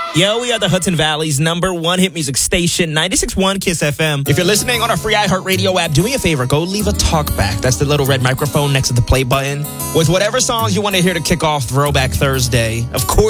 Yo, we are the Hudson Valley's #1 hit music station, 96.1 KISS FM. If you're listening on our free iHeartRadio app, do me a favor. Go leave a talkback. That's the little red microphone next to the play button with whatever songs you want to hear to kick off Throwback Thursday. Of course.